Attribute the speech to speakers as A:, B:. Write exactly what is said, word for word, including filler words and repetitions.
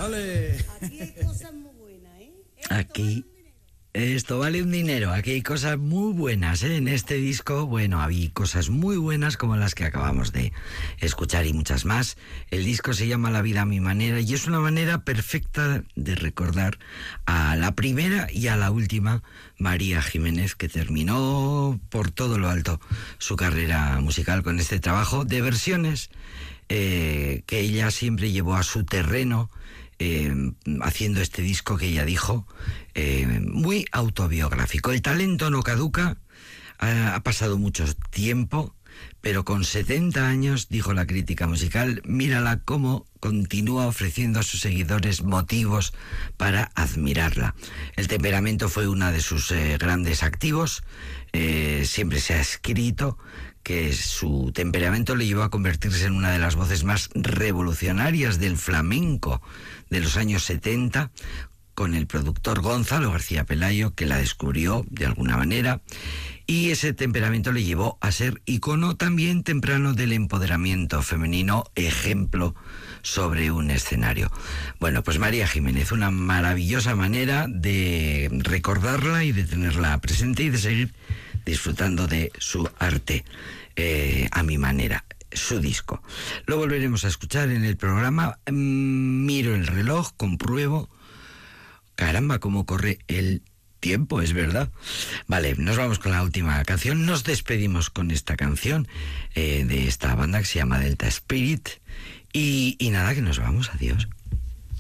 A: ¡Ale!
B: Aquí hay cosas muy buenas, ¿eh?
C: Aquí... Esto vale un dinero, aquí hay cosas muy buenas, ¿eh? En este disco, bueno, había cosas muy buenas como las que acabamos de escuchar y muchas más. El disco se llama La vida a mi manera y es una manera perfecta de recordar a la primera y a la última María Jiménez, que terminó por todo lo alto su carrera musical con este trabajo de versiones eh, que ella siempre llevó a su terreno. Eh, haciendo este disco que ella dijo eh, muy autobiográfico. El talento no caduca, ha, ha pasado mucho tiempo, pero con setenta años, dijo la crítica musical, mírala cómo continúa ofreciendo a sus seguidores motivos para admirarla. El temperamento fue uno de sus eh, grandes activos. Eh, siempre se ha escrito que su temperamento le llevó a convertirse en una de las voces más revolucionarias del flamenco de los años setenta, con el productor Gonzalo García Pelayo, que la descubrió de alguna manera, y ese temperamento le llevó a ser icono también temprano del empoderamiento femenino, ejemplo sobre un escenario. Bueno, pues María Jiménez, una maravillosa manera de recordarla y de tenerla presente y de seguir disfrutando de su arte eh, a mi manera. Su disco. Lo volveremos a escuchar en el programa. Miro el reloj, compruebo. Caramba, cómo corre el tiempo, es verdad. Vale, nos vamos con la última canción. Nos despedimos con esta canción eh, de esta banda que se llama Delta Spirit. Y, y nada, que nos vamos. Adiós.